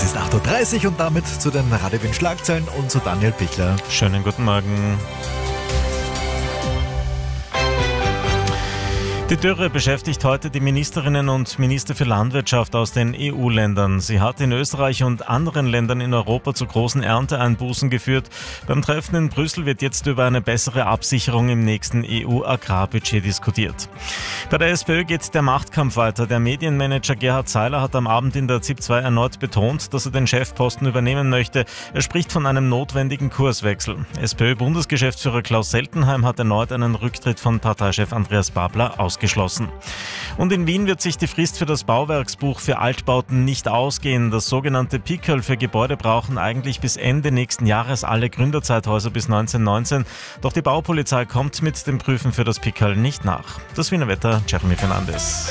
Es ist 8.30 Uhr und damit zu den Radio Wien Schlagzeilen und zu Daniel Pichler. Schönen guten Morgen. Die Dürre beschäftigt heute die Ministerinnen und Minister für Landwirtschaft aus den EU-Ländern. Sie hat in Österreich und anderen Ländern in Europa zu großen Ernteeinbußen geführt. Beim Treffen in Brüssel wird jetzt über eine bessere Absicherung im nächsten EU-Agrarbudget diskutiert. Bei der SPÖ geht der Machtkampf weiter. Der Medienmanager Gerhard Seiler hat am Abend in der ZIP 2 erneut betont, dass er den Chefposten übernehmen möchte. Er spricht von einem notwendigen Kurswechsel. SPÖ-Bundesgeschäftsführer Klaus Seltenheim hat erneut einen Rücktritt von Parteichef Andreas Babler ausgeschlossen. Und in Wien wird sich die Frist für das Bauwerksbuch für Altbauten nicht ausgehen. Das sogenannte Pickerl für Gebäude brauchen eigentlich bis Ende nächsten Jahres alle Gründerzeithäuser bis 1919. Doch die Baupolizei kommt mit dem Prüfen für das Pickerl nicht nach. Das Wiener Wetter, Jeremy Fernandes.